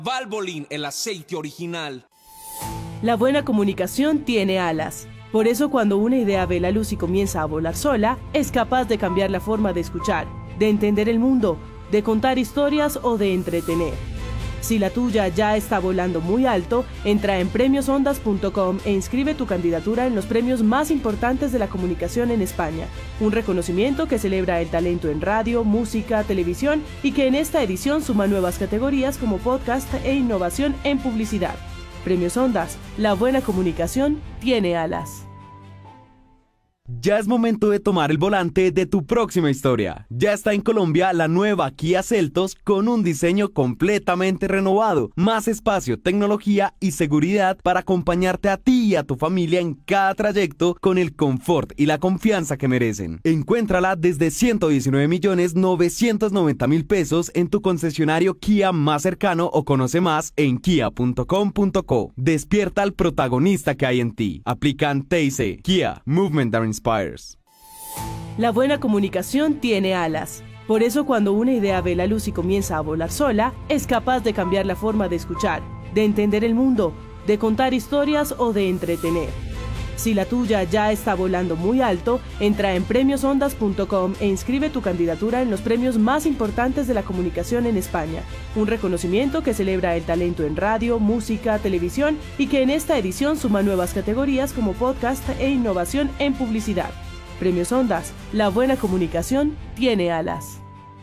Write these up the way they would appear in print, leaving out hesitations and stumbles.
Valvoline, el aceite original. La buena comunicación tiene alas. Por eso cuando una idea ve la luz y comienza a volar sola, es capaz de cambiar la forma de escuchar, de entender el mundo, de contar historias o de entretener. Si la tuya ya está volando muy alto, entra en premiosondas.com e inscribe tu candidatura en los premios más importantes de la comunicación en España. Un reconocimiento que celebra el talento en radio, música, televisión y que en esta edición suma nuevas categorías como podcast e innovación en publicidad. Premios Ondas, la buena comunicación tiene alas. Ya es momento de tomar el volante de tu próxima historia. Ya está en Colombia la nueva Kia Seltos con un diseño completamente renovado, más espacio, tecnología y seguridad para acompañarte a ti y a tu familia en cada trayecto con el confort y la confianza que merecen. Encuéntrala desde 119.990.000 pesos en tu concesionario Kia más cercano o conoce más en kia.com.co. Despierta al protagonista que hay en ti. Aplican TIC. Kia, Movement that Inspires. La buena comunicación tiene alas. Por eso cuando una idea ve la luz y comienza a volar sola, es capaz de cambiar la forma de escuchar, de entender el mundo, de contar historias o de entretener. Si la tuya ya está volando muy alto, entra en premiosondas.com e inscribe tu candidatura en los premios más importantes de la comunicación en España. Un reconocimiento que celebra el talento en radio, música, televisión y que en esta edición suma nuevas categorías como podcast e innovación en publicidad. Premios Ondas, la buena comunicación tiene alas.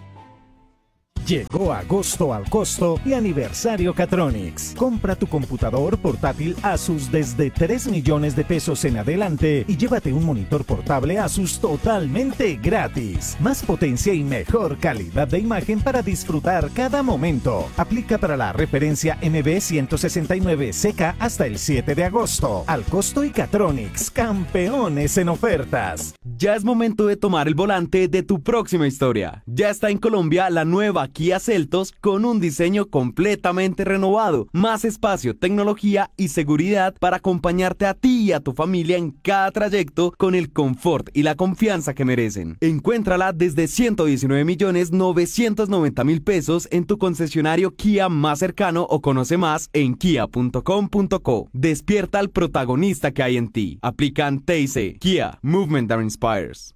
Llegó agosto al costo y aniversario Catronics. Compra tu computador portátil Asus desde 3 millones de pesos en adelante y llévate un monitor portable Asus totalmente gratis. Más potencia y mejor calidad de imagen para disfrutar cada momento. Aplica para la referencia MB169CK hasta el 7 de agosto. Al costo y Catronics, campeones en ofertas. Ya es momento de tomar el volante de tu próxima historia. Ya está en Colombia la nueva Kia Seltos con un diseño completamente renovado, más espacio, tecnología y seguridad para acompañarte a ti y a tu familia en cada trayecto con el confort y la confianza que merecen. Encuéntrala desde 119.990.000 pesos en tu concesionario Kia más cercano o conoce más en kia.com.co. Despierta al protagonista que hay en ti. Aplican TIC. Kia, Movement that Inspires.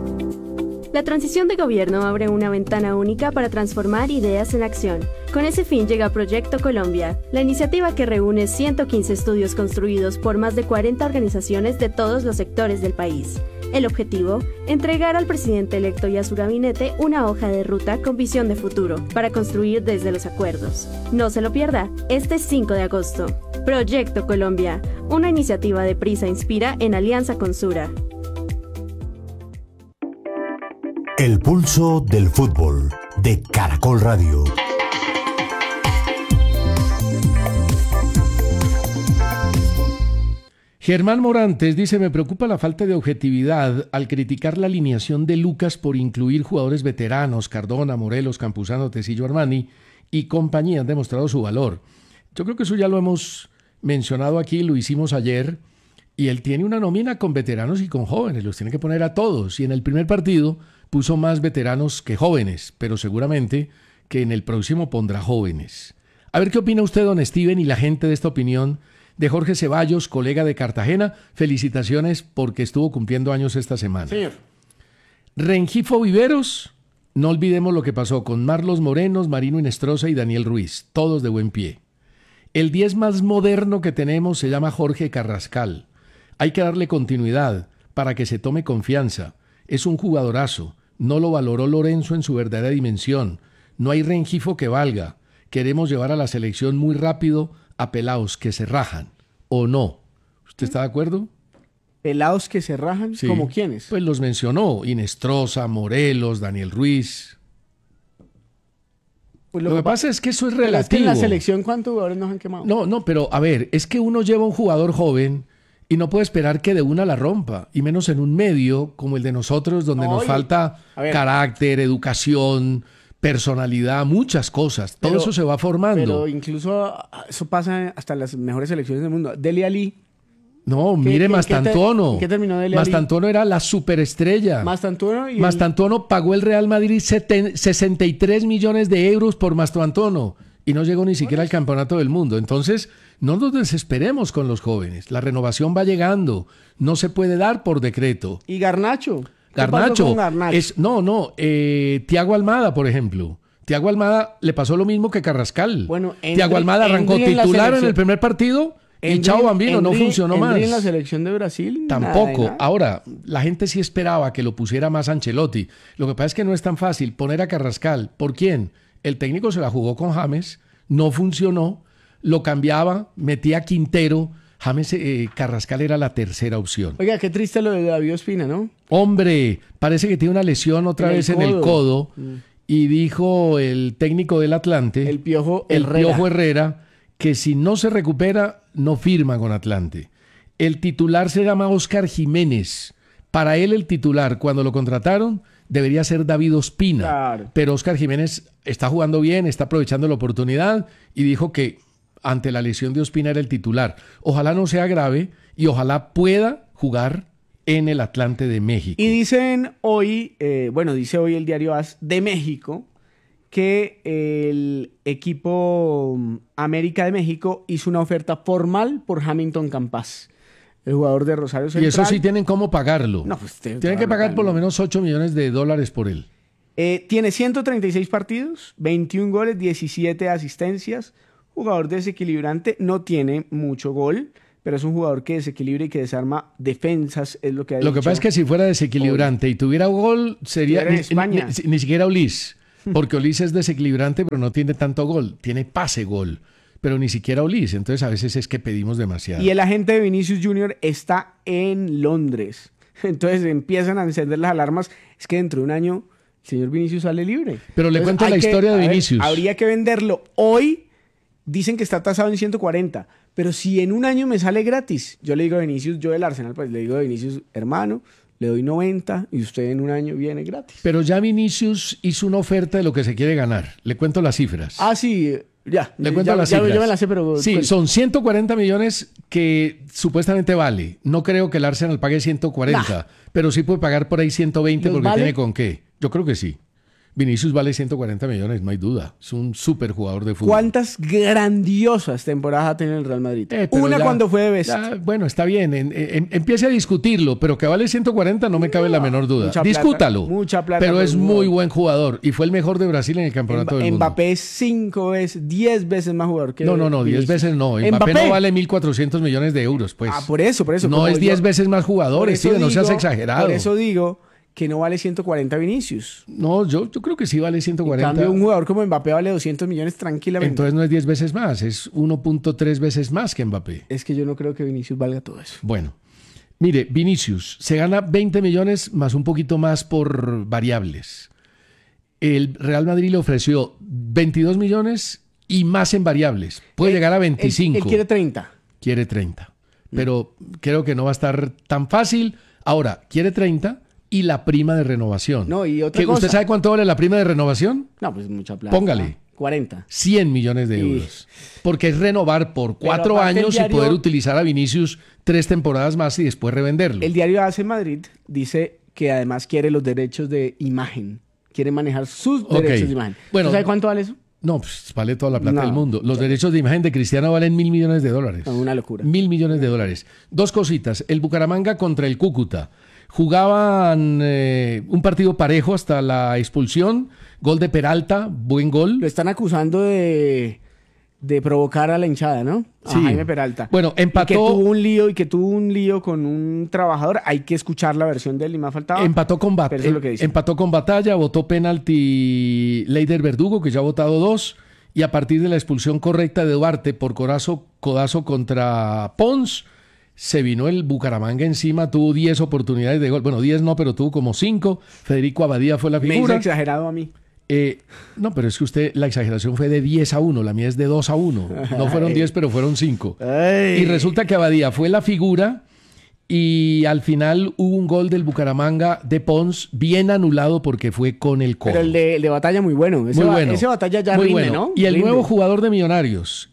La transición de gobierno abre una ventana única para transformar ideas en acción. Con ese fin llega Proyecto Colombia, la iniciativa que reúne 115 estudios construidos por más de 40 organizaciones de todos los sectores del país. El objetivo, entregar al presidente electo y a su gabinete una hoja de ruta con visión de futuro para construir desde los acuerdos. No se lo pierda, este 5 de agosto. Proyecto Colombia, una iniciativa de Prisa Inspira en alianza con Sura. El pulso del fútbol de Caracol Radio. Germán Morantes dice: me preocupa la falta de objetividad al criticar la alineación de Lucas por incluir jugadores veteranos, Cardona, Morelos, Campuzano, Tecillo, Armani y compañía han demostrado su valor. Yo creo que eso ya lo hemos mencionado aquí, lo hicimos ayer, y él tiene una nómina con veteranos y con jóvenes, los tiene que poner a todos, y en el primer partido puso más veteranos que jóvenes, pero seguramente que en el próximo pondrá jóvenes. A ver qué opina usted, don Steven, y la gente de esta opinión de Jorge Ceballos, colega de Cartagena. Felicitaciones porque estuvo cumpliendo años esta semana. Señor. Rengifo Viveros, no olvidemos lo que pasó con Marlos Morenos, Marino Inestrosa y Daniel Ruiz, todos de buen pie. El 10 más moderno que tenemos se llama Jorge Carrascal. Hay que darle continuidad para que se tome confianza. Es un jugadorazo. No lo valoró Lorenzo en su verdadera dimensión. No hay Rengifo que valga. Queremos llevar a la selección muy rápido a pelados que se rajan. ¿O no? ¿Usted está de acuerdo? ¿Pelados que se rajan? Sí. ¿Cómo quiénes? Pues los mencionó. Inestrosa, Morelos, Daniel Ruiz. Pues lo que pasa es que eso es relativo. Es que en la selección, ¿cuántos jugadores nos han quemado? No, pero a ver, es que uno lleva un jugador joven y no puede esperar que de una la rompa, y menos en un medio como el de nosotros, donde nos falta carácter, educación, personalidad, muchas cosas. Todo eso se va formando. Pero incluso eso pasa hasta en las mejores selecciones del mundo. Dele Alli. No, mire Mastantuono. ¿Qué terminó Dele Alli? Mastantuono era la superestrella. Mastantuono pagó el Real Madrid 63 millones de euros por Mastantuono. y no llegó ni siquiera al campeonato del mundo. Entonces, no nos desesperemos con los jóvenes. La renovación va llegando. No se puede dar por decreto. ¿Y Garnacho? Garnacho. Thiago Almada, por ejemplo. Thiago Almada le pasó lo mismo que Carrascal. Bueno, Thiago Almada arrancó titular en el primer partido y chao bambino, no funcionó más. En la selección de Brasil. Tampoco. Nada. Ahora, la gente sí esperaba que lo pusiera más Ancelotti. Lo que pasa es que no es tan fácil poner a Carrascal. ¿Por quién? El técnico se la jugó con James, no funcionó, lo cambiaba, metía a Quintero. James Carrascal era la tercera opción. Oiga, qué triste lo de David Ospina, ¿no? Hombre, parece que tiene una lesión otra vez en el codo. Y dijo el técnico del Atlante, el Piojo Herrera, que si no se recupera, no firma con Atlante. El titular se llama Óscar Jiménez. Para él el titular, cuando lo contrataron, debería ser David Ospina. Claro. Pero Óscar Jiménez está jugando bien, está aprovechando la oportunidad y dijo que ante la lesión de Ospina era el titular. Ojalá no sea grave y ojalá pueda jugar en el Atlante de México. Y dicen hoy, dice hoy el diario AS de México, que el equipo América de México hizo una oferta formal por Hamilton Campas, el jugador de Rosario Central. Y eso sí tienen cómo pagarlo. No, pues tienen que pagar por lo menos $8 millones por él. Tiene 136 partidos, 21 goles, 17 asistencias, jugador desequilibrante, no tiene mucho gol, pero es un jugador que desequilibra y que desarma defensas, es lo que ha dicho. Lo que pasa es que si fuera desequilibrante y tuviera gol, sería ni siquiera Ulis, porque Ulis es desequilibrante, pero no tiene tanto gol, tiene pase-gol, pero ni siquiera Ulis, entonces a veces es que pedimos demasiado. Y el agente de Vinicius Junior está en Londres, entonces empiezan a encender las alarmas, es que dentro de un año el señor Vinicius sale libre. Pero le cuento la historia de Vinicius. Habría que venderlo hoy. Dicen que está tasado en 140, pero si en un año me sale gratis, yo le digo a Vinicius, yo del Arsenal, pues le digo a Vinicius, hermano, le doy 90 y usted en un año viene gratis. Pero ya Vinicius hizo una oferta de lo que se quiere ganar. Le cuento las cifras. Ah, sí, ya. Le cuento las cifras. Yo me las sé, pero... Sí, son 140 millones que supuestamente vale. No creo que el Arsenal pague 140, pero sí puede pagar por ahí 120 porque tiene con qué. Yo creo que sí. Vinicius vale 140 millones, no hay duda. Es un súper jugador de fútbol. ¿Cuántas grandiosas temporadas ha tenido el Real Madrid? Una cuando fue de Best. Bueno, está bien. Empiece a discutirlo, pero que vale 140 no me cabe la menor duda. Discútalo. Mucha plata. Pero es muy buen jugador y fue el mejor de Brasil en el campeonato del mundo. Mbappé es 10 veces más jugador que No, 10 veces no. Mbappé no vale 1.400 millones de euros, pues. Por eso. No es 10 veces más jugador, no seas exagerado. Por eso digo que no vale 140 Vinicius. No, yo creo que sí vale 140. En cambio, un jugador como Mbappé vale 200 millones tranquilamente. Entonces no es 10 veces más, es 1.3 veces más que Mbappé. Es que yo no creo que Vinicius valga todo eso. Bueno, mire, Vinicius se gana 20 millones más un poquito más por variables. El Real Madrid le ofreció 22 millones y más en variables. Puede llegar a 25. Él quiere 30. Quiere 30. Pero creo que no va a estar tan fácil. Ahora, quiere 30... y la prima de renovación. No, y otra cosa. ¿Usted sabe cuánto vale la prima de renovación? No, pues mucha plata. Póngale. 40. 100 millones de euros. Porque es renovar por 4 años y poder utilizar a Vinicius 3 temporadas más y después revenderlo. El diario AC Madrid dice que además quiere los derechos de imagen. Quiere manejar sus derechos de imagen. Bueno, ¿Sabe cuánto vale eso? No, pues vale toda la plata del mundo. Los derechos de imagen de Cristiano valen $1.000 millones. Una locura. $1.000 millones. Dos cositas. El Bucaramanga contra el Cúcuta. Jugaban un partido parejo hasta la expulsión. Gol de Peralta, buen gol. Lo están acusando de provocar a la hinchada, ¿no? A Jaime Peralta. Bueno, empató. Y que tuvo un lío con un trabajador. Hay que escuchar la versión de él y me ha faltado. Empató con Batalla, votó penalti Leider Verdugo, que ya ha votado 2. Y a partir de la expulsión correcta de Duarte por codazo contra Pons, se vino el Bucaramanga encima, tuvo 10 oportunidades de gol. Bueno, 10 no, pero tuvo como 5. Federico Abadía fue la figura. Me hizo exagerado a mí. No, pero es que la exageración fue de 10-1, la mía es de 2-1. No fueron 10, pero fueron 5. Y resulta que Abadía fue la figura y al final hubo un gol del Bucaramanga de Pons bien anulado porque fue con el codo. Pero el de Batalla muy bueno. Ese Batalla ya rinde, bueno. ¿No? Y el nuevo jugador de Millonarios,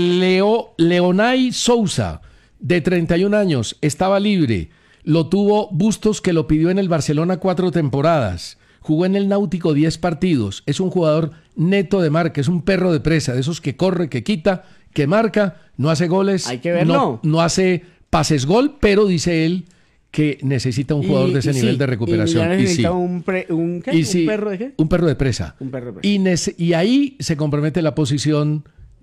Leonay Sousa, de 31 años, estaba libre. Lo tuvo Bustos, que lo pidió en el Barcelona 4 temporadas. Jugó en el Náutico 10 partidos. Es un jugador neto de marca, es un perro de presa, de esos que corre, que quita, que marca, no hace goles. Hay que verlo. No hace pases gol, pero dice él que necesita un jugador de ese nivel de recuperación. Y necesita un perro de qué? Un perro de presa. Un perro de presa. Y ahí se compromete la posición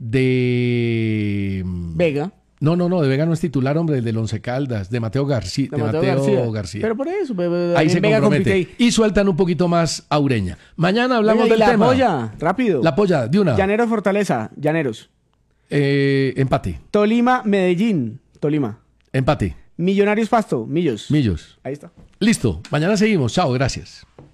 de Vega. No, de Vega no es titular, hombre, del Once Caldas, de Mateo García. Pero por eso. Ahí se Vega compromete. Y sueltan un poquito más a Ureña. Mañana hablamos del tema. La polla, rápido. La polla, de una. Llaneros Fortaleza, Llaneros. Empate. Tolima, Medellín, Tolima. Empate. Millonarios Pasto, Millos. Millos. Ahí está. Listo. Mañana seguimos. Chao, gracias.